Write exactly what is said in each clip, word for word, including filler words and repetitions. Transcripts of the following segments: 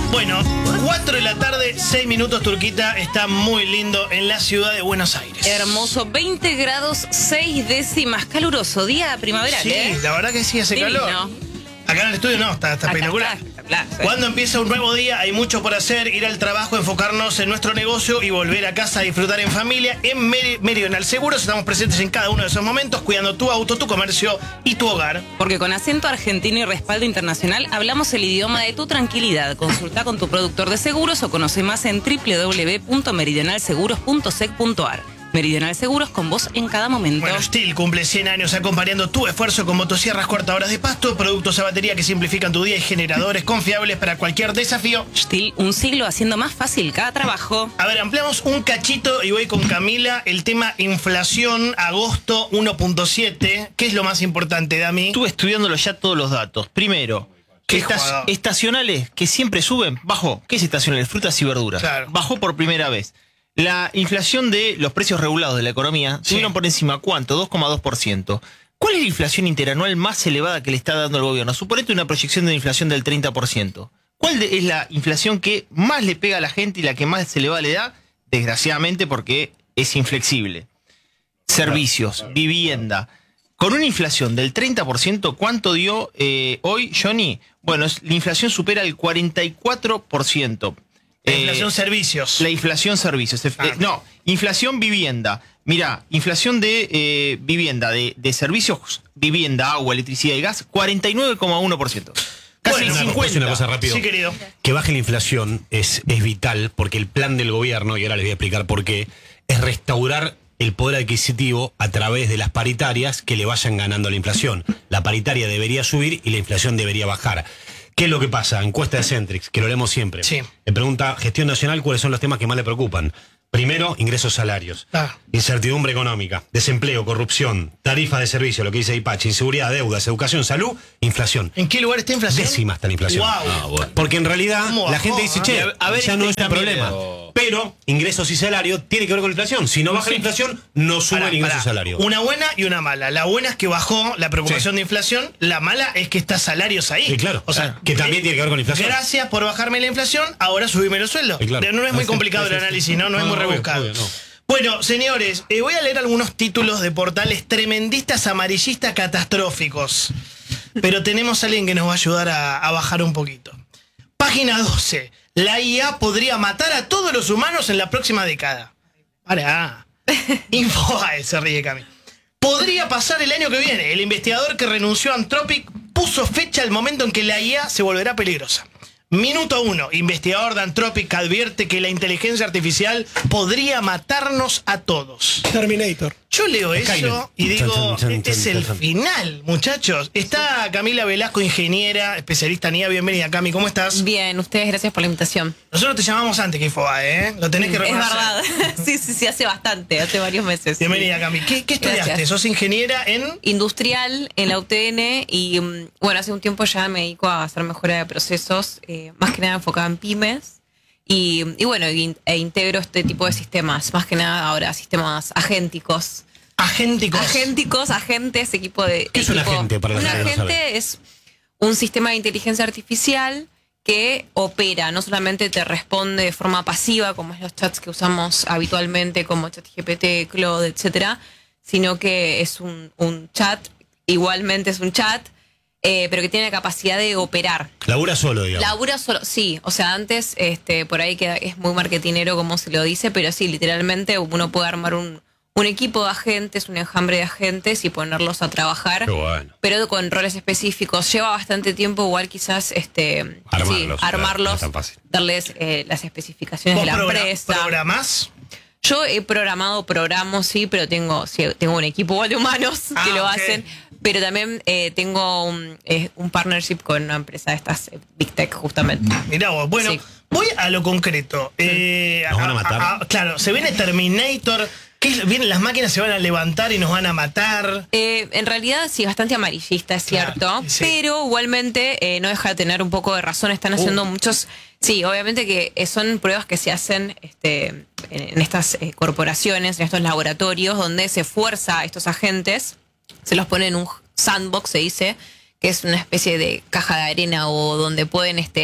Bueno, cuatro de la tarde, seis minutos, Turquita. Está muy lindo en la ciudad de Buenos Aires. Hermoso, veinte grados, seis décimas, caluroso, día primaveral, Sí, ¿eh? la verdad que sí hace Divino. calor. Acá en el estudio no, está, está Acá espectacular. está, espectacular, sí. Cuando empieza un nuevo día hay mucho por hacer, ir al trabajo, enfocarnos en nuestro negocio y volver a casa a disfrutar en familia. En Meri- Meridional Seguros estamos presentes en cada uno de esos momentos, cuidando tu auto, tu comercio y tu hogar. Porque con acento argentino y respaldo internacional hablamos el idioma de tu tranquilidad. Consulta con tu productor de seguros o conoce más en doble u doble u doble u punto meridional seguros punto sec punto ar. Meridional Seguros, con vos en cada momento. Bueno, Stihl cumple cien años acompañando tu esfuerzo con motosierras cortadoras de pasto, productos a batería que simplifican tu día y generadores confiables para cualquier desafío. Stihl, un siglo haciendo más fácil cada trabajo. A ver, ampliamos un cachito y voy con Camila. El tema inflación, agosto uno punto siete. ¿Qué es lo más importante, Dami? Estuve estudiándolo ya todos los datos. Primero, Qué estas jugador. estacionales que siempre suben, bajó. ¿Qué es estacionales? Frutas y verduras. Claro. Bajó por primera vez. La inflación de los precios regulados de la economía Sí. subieron por encima, ¿cuánto? dos coma dos por ciento. ¿Cuál es la inflación interanual más elevada que le está dando el gobierno? Suponete una proyección de inflación del treinta por ciento. ¿Cuál de- es la inflación que más le pega a la gente y la que más elevada le da? Desgraciadamente, porque es inflexible. Servicios, vivienda. Con una inflación del treinta por ciento, ¿cuánto dio eh, hoy, Johnny? Bueno, es- la inflación supera el cuarenta y cuatro por ciento. La Eh, inflación servicios. La inflación servicios. Eh, Ah. no, inflación vivienda. Mirá, inflación de eh, vivienda, de, de servicios, vivienda, agua, electricidad y gas, cuarenta y nueve coma uno por ciento. Casi Bueno, el una- cincuenta. una cosa rápido. Sí, querido. Que baje la inflación es, es vital porque el plan del gobierno, y ahora les voy a explicar por qué, es restaurar el poder adquisitivo a través de las paritarias que le vayan ganando la inflación. La paritaria debería subir y la inflación debería bajar. ¿Qué es lo que pasa? Encuesta de Centrix, que lo leemos siempre. Sí. Le pregunta Gestión Nacional cuáles son los temas que más le preocupan. Primero, ingresos salarios. Ah. Incertidumbre económica, desempleo, corrupción, tarifa de servicio, lo que dice IPACH, inseguridad, deudas, educación, salud, inflación. ¿En qué lugar está inflación? Décima está la inflación. Wow. Porque en realidad ¿Cómo la bajó, gente dice, ah? che, A- a ver, ya no es este un también, problema. pero- Pero ingresos y salario tiene que ver con la inflación. Si no baja Sí. la inflación, no sube Pará, el ingreso pará. y salario. Una buena y una mala. La buena es que bajó la preocupación Sí. de inflación. La mala es que está salarios ahí. Sí, claro. O sea, Que también tiene que ver con la inflación. Gracias por bajarme la inflación, ahora subime los sueldos. Sí, claro. No es muy Sí, complicado sí, el sí, análisis, sí. ¿no? No es No, muy obvio, rebuscado. obvio, no. Bueno, señores, eh, voy a leer algunos títulos de portales tremendistas, amarillistas, catastróficos. Pero tenemos a alguien que nos va a ayudar a, a bajar un poquito. Página doce. La I A podría matar a todos los humanos en la próxima década. Pará. Infobae, se ríe Cami. Podría pasar el año que viene. El investigador que renunció a Anthropic puso fecha al momento en que la I A se volverá peligrosa. Minuto uno. Investigador de Anthropic advierte que la inteligencia artificial podría matarnos a todos. Terminator. Yo leo eso Skynet. y digo, Chan, chan, este chan, es el chan. final, muchachos. Está Camila Velasco, ingeniera, especialista en I A. Bienvenida, Cami, ¿cómo estás? Bien, ustedes, gracias por la invitación. Nosotros te llamamos antes que Infobae, ¿eh? Lo tenés que Es reconocer. verdad. Sí, sí, sí, hace bastante, hace varios meses. Bienvenida, Cami. ¿Qué, qué estudiaste? Gracias. ¿Sos ingeniera en...? Industrial en la U T N y mm, bueno, hace un tiempo ya me dedico a hacer mejora de procesos, eh, más que nada enfocada en pymes y, y bueno, y- e integro este tipo de sistemas, más que nada ahora sistemas agénticos. Agénticos. Agénticos, agentes, equipo de... ¿Qué es un equipo- agente para la Un gente que no agente sabe? es un sistema de inteligencia artificial que opera, no solamente te responde de forma pasiva, como es los chats que usamos habitualmente, como ChatGPT, Claude, etcétera, sino que es un, un chat, igualmente es un chat, eh, pero que tiene la capacidad de operar. Labura solo, digamos. Labura solo, sí, o sea, antes este, por ahí queda, es muy marketinero como se lo dice, pero sí, literalmente uno puede armar un, un equipo de agentes, un enjambre de agentes y ponerlos a trabajar, Qué bueno. pero con roles específicos. Lleva bastante tiempo, igual quizás este, Armarlos, sí, armarlos, no es tan fácil. darles eh, las especificaciones ¿Vos de la progra- empresa. programás? Yo he programado programos, sí, pero tengo, sí, tengo un equipo igual de humanos Ah, que lo ok. hacen. Pero también eh, tengo un, eh, un partnership con una empresa de estas, eh, Big Tech, justamente. Mirá vos, bueno, Sí. voy a lo concreto. Eh, Nos van a matar. claro, se viene Terminator. ¿Qué es? Vienen las máquinas, se van a levantar y nos van a matar. Eh, en realidad sí, bastante amarillista, es Claro, cierto, sí. pero igualmente eh, no deja de tener un poco de razón. Están haciendo Uh. muchos... Sí, obviamente que eh, son pruebas que se hacen este, en, en estas eh, corporaciones, en estos laboratorios, donde se fuerza a estos agentes, se los pone en un sandbox, se dice, que es una especie de caja de arena o donde pueden este,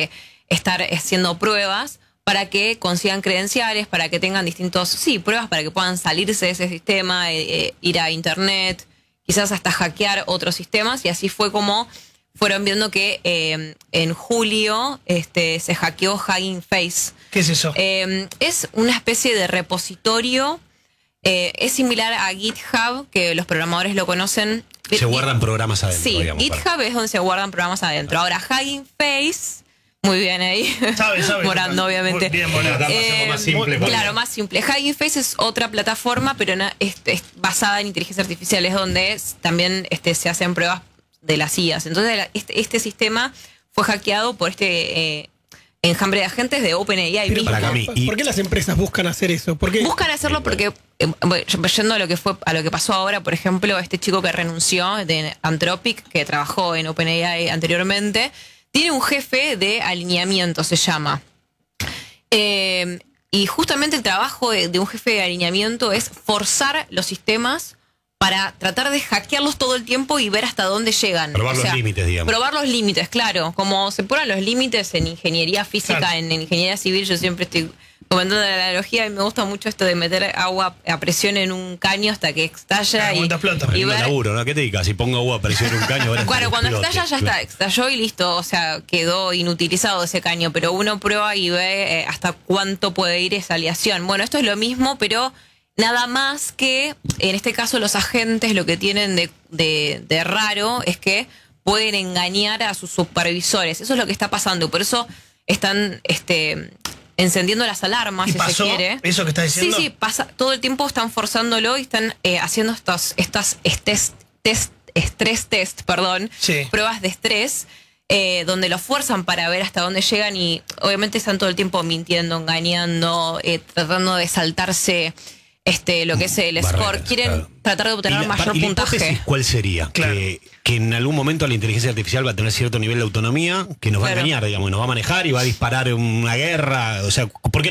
estar haciendo pruebas para que consigan credenciales, para que tengan distintos, sí, pruebas para que puedan salirse de ese sistema, eh, eh, ir a internet, quizás hasta hackear otros sistemas, y así fue como fueron viendo que eh, en julio este, se hackeó Hugging Face. ¿Qué es eso? Eh, es una especie de repositorio, eh, es similar a GitHub, que los programadores lo conocen. Se guardan programas adentro, Sí, digamos, GitHub para- es donde se guardan programas adentro. Ahora, Hugging Face, muy bien ahí, Sabe, sabe. Morando, obviamente. Muy bien, Morando. Tratando de hacerlo más simple, muy- Claro, más simple. Hugging Face es otra plataforma, pero na- es, es basada en inteligencia artificial, es donde es- también este, se hacen pruebas de las I As. Entonces, la- este, este sistema fue hackeado por este eh, enjambre de agentes de OpenAI Pero mismo. Para Cami, y- ¿Por qué las empresas buscan hacer eso? ¿Por qué? Buscan hacerlo porque, eh, bueno, yendo a lo que fue a lo que pasó ahora, por ejemplo, este chico que renunció de Anthropic, que trabajó en OpenAI anteriormente, tiene un jefe de alineamiento, se llama. Eh, y justamente el trabajo de, de un jefe de alineamiento es forzar los sistemas para tratar de hackearlos todo el tiempo y ver hasta dónde llegan. Probar los límites, digamos. Probar los límites, claro. Como se ponen los límites en ingeniería física, Claro. en, en ingeniería civil, yo siempre estoy comentando la analogía y me gusta mucho esto de meter agua a presión en un caño hasta que estalla Ah, y, cuando explota. y Tremendo ver... laburo, ¿no? ¿Qué te digas? Si pongo agua a presión en un caño, ahora Claro, cuando explote. estalla ya está, estalló y listo, o sea, quedó inutilizado ese caño, pero uno prueba y ve eh, hasta cuánto puede ir esa aleación. Bueno, esto es lo mismo, pero nada más que, en este caso, los agentes lo que tienen de, de, de raro es que pueden engañar a sus supervisores. Eso es lo que está pasando, por eso están este, encendiendo las alarmas, ¿Y si pasó se quiere. eso que estás diciendo? Sí, sí, pasa, todo el tiempo están forzándolo y están eh, haciendo estos, estas test, test, estrés test, perdón, Sí. pruebas de estrés, eh, donde los fuerzan para ver hasta dónde llegan y obviamente están todo el tiempo mintiendo, engañando, eh, tratando de saltarse este lo que es el Barreras, score. Quieren claro. tratar de ¿Y obtener la- mayor y la puntaje. hipótesis cuál sería? Claro. Que, que en algún momento la inteligencia artificial va a tener cierto nivel de autonomía que nos va Claro. a engañar, digamos, y nos va a manejar y va a disparar una guerra. O sea, ¿por qué